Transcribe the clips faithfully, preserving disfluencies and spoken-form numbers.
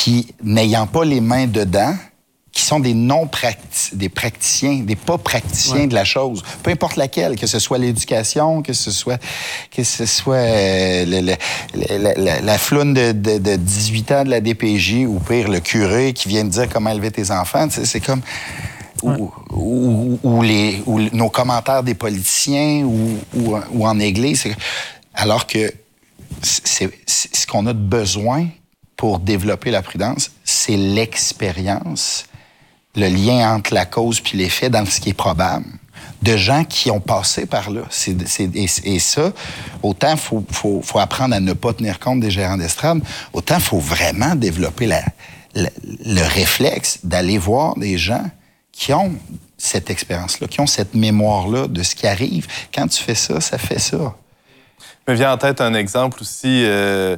puis n'ayant pas les mains dedans, qui sont des non-praticiens, des praticiens, des pas praticiens ouais. de la chose, peu importe laquelle, que ce soit l'éducation, que ce soit que ce soit euh, le, le, le, la, la floune de, de, de dix-huit ans de la D P J, ou pire, le curé qui vient de dire comment élever tes enfants, tu sais, c'est comme... Ouais. Ou, ou, ou, les, ou nos commentaires des politiciens, ou, ou, ou en église, c'est, alors que c'est, c'est ce qu'on a de besoin pour développer la prudence, c'est l'expérience, le lien entre la cause puis l'effet dans ce qui est probable, de gens qui ont passé par là. C'est, c'est, et, et ça, autant il faut, faut, faut apprendre à ne pas tenir compte des gérants d'estrade, autant il faut vraiment développer la, la, le réflexe d'aller voir des gens qui ont cette expérience-là, qui ont cette mémoire-là de ce qui arrive. Quand tu fais ça, ça fait ça. Me vient en tête un exemple aussi... Euh...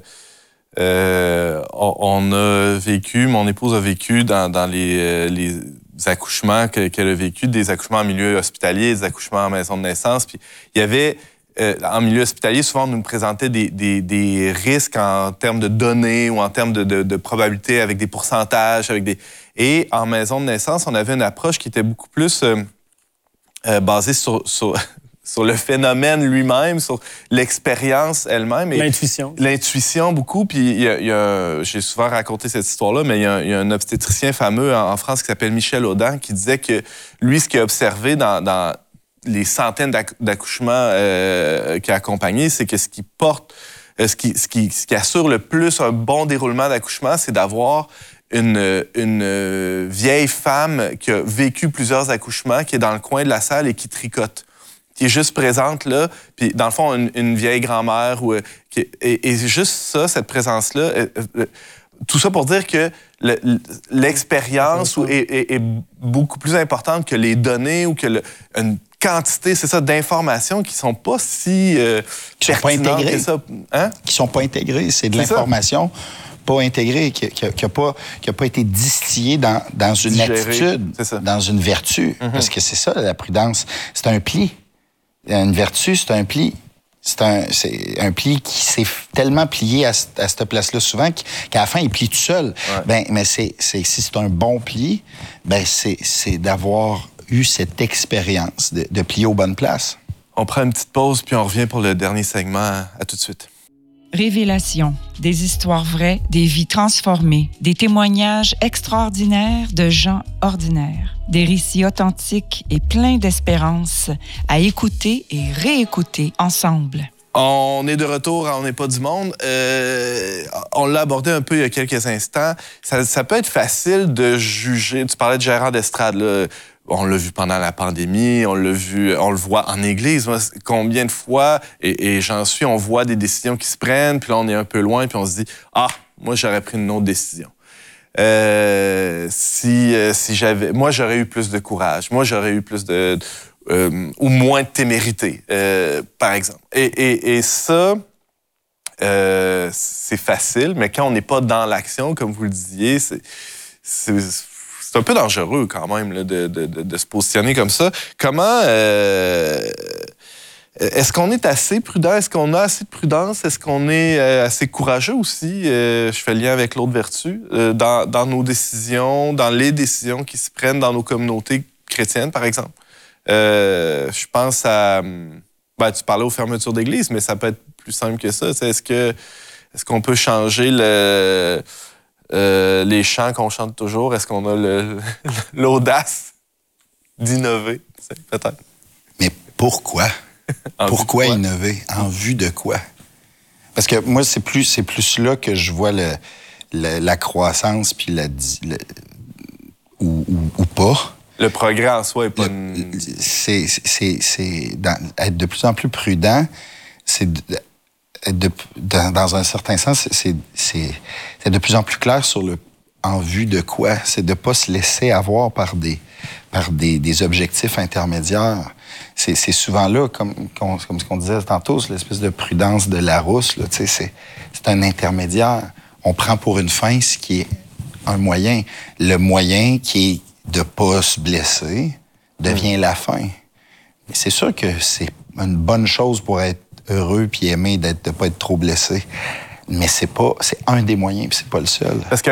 Euh, on a vécu, mon épouse a vécu dans, dans les, les accouchements que, qu'elle a vécu, des accouchements en milieu hospitalier, des accouchements en maison de naissance. Puis il y avait, euh, en milieu hospitalier, souvent on nous présentait des, des, des risques en termes de données ou en termes de, de, de probabilité avec des pourcentages, avec des. Et en maison de naissance, on avait une approche qui était beaucoup plus euh, euh, basée sur, sur sur le phénomène lui-même, sur l'expérience elle-même. Et l'intuition. L'intuition, beaucoup. Puis il y a, il y a, j'ai souvent raconté cette histoire-là, mais il y a, il y a un obstétricien fameux en, en France qui s'appelle Michel Audin, qui disait que lui, ce qu'il a observé dans, dans les centaines d'accouchements euh, qu'il a accompagnés, c'est que ce qui porte, euh, ce, qui, ce, qui, ce qui assure le plus un bon déroulement d'accouchement, c'est d'avoir Une, une vieille femme qui a vécu plusieurs accouchements, qui est dans le coin de la salle et qui tricote, qui est juste présente là, puis dans le fond, une, une vieille grand-mère. Ou, qui, et, et juste ça, cette présence-là, euh, euh, tout ça pour dire que le, l'expérience est, est, est beaucoup plus importante que les données ou que le, une quantité, c'est ça, d'informations qui sont pas si euh, qui sont pas intégrées. Que ça. Hein? Qui sont pas intégrées, c'est de c'est l'information ça. Pas intégrée, qui n'a qui a pas, qui a pas été distillée dans, dans une Digéré, attitude, dans une vertu. Mm-hmm. Parce que c'est ça, la prudence. C'est un pli. Une vertu, c'est un pli. C'est un, c'est un pli qui s'est tellement plié à, à cette place-là souvent qu'à la fin, il plie tout seul. Ouais. Ben, mais c'est, c'est, si c'est un bon pli, ben c'est, c'est d'avoir eu cette expérience de, de plier aux bonnes places. On prend une petite pause, puis on revient pour le dernier segment. À tout de suite. Révélation, des histoires vraies, des vies transformées, des témoignages extraordinaires de gens ordinaires, des récits authentiques et pleins d'espérance à écouter et réécouter ensemble. On est de retour à On n'est pas du monde. Euh, on l'a abordé un peu il y a quelques instants. Ça, ça peut être facile de juger. Tu parlais de gérant d'estrade, là. On l'a vu pendant la pandémie, on l'a vu, on le voit en église. Moi, combien de fois, et, et j'en suis, on voit des décisions qui se prennent, puis là, on est un peu loin, puis on se dit « Ah, moi, j'aurais pris une autre décision. Euh, si, euh, si j'avais... Moi, j'aurais eu plus de courage. Moi, j'aurais eu plus de... Euh, ou moins de témérité, euh, par exemple. » Et, et, et ça, euh, c'est facile, mais quand on n'est pas dans l'action, comme vous le disiez, c'est... c'est C'est un peu dangereux quand même là, de, de, de, de se positionner comme ça. Comment... Euh, est-ce qu'on est assez prudent? Est-ce qu'on a assez de prudence? Est-ce qu'on est euh, assez courageux aussi? Euh, je fais le lien avec l'autre vertu. Euh, dans, dans nos décisions, dans les décisions qui se prennent dans nos communautés chrétiennes, par exemple. Euh, je pense à... Ben, tu parlais aux fermetures d'église, mais ça peut être plus simple que ça. Est-ce que, est-ce qu'on peut changer le... Euh, les chants qu'on chante toujours, est-ce qu'on a le, l'audace d'innover, peut-être? Mais pourquoi? Pourquoi innover? En vue de quoi? Parce que moi, c'est plus, c'est plus là que je vois le, le, la croissance, puis la... Le, ou, ou, ou pas. Le progrès en soi est pas... Le, une... C'est... c'est, c'est dans, être de plus en plus prudent, c'est... De, De, dans, dans un certain sens, c'est, c'est, c'est de plus en plus clair sur le en vue de quoi. C'est de ne pas se laisser avoir par des, par des, des objectifs intermédiaires. C'est, c'est souvent là, comme, comme, comme ce qu'on disait tantôt, c'est l'espèce de prudence de Larousse. Là, c'est, c'est un intermédiaire. On prend pour une fin ce qui est un moyen. Le moyen qui est de ne pas se blesser devient mmh. la fin. Mais c'est sûr que c'est une bonne chose pour être heureux puis aimer d'être, de ne pas être trop blessé. Mais c'est pas, c'est un des moyens, puis c'est pas le seul. Parce que